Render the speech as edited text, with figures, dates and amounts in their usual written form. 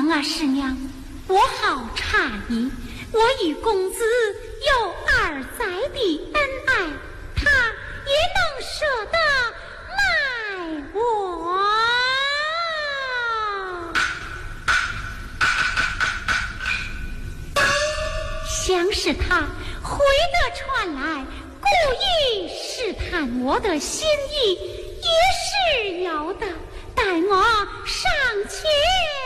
娘啊，师娘，我好诧异，我与公子有二载的恩爱，他也能舍得卖我？想是他回得传来，故意试探我的心意，也是有的。待我上前。